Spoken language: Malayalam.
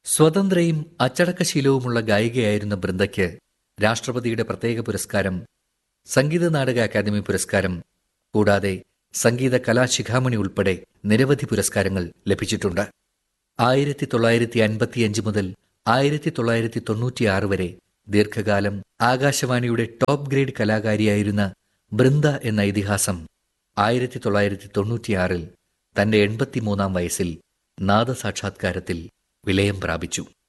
സ്വതന്ത്രയും അച്ചടക്കശീലവുമുള്ള ഗായികയായിരുന്ന ബൃന്ദയ്ക്ക് രാഷ്ട്രപതിയുടെ പ്രത്യേക പുരസ്കാരം, സംഗീത നാടക അക്കാദമി പുരസ്കാരം, കൂടാതെ സംഗീത കലാശിഖാമണി ഉൾപ്പെടെ നിരവധി പുരസ്കാരങ്ങൾ ലഭിച്ചിട്ടുണ്ട്. 1955 മുതൽ 1996 വരെ ദീർഘകാലം ആകാശവാണിയുടെ ടോപ്പ് ഗ്രേഡ് കലാകാരിയായിരുന്ന ബൃന്ദ എന്ന ഇതിഹാസം 1996 തന്റെ 83-ാം വയസ്സിൽ നാദസാക്ഷാത്കാരത്തിൽ വിലയം പ്രാപിച്ചു.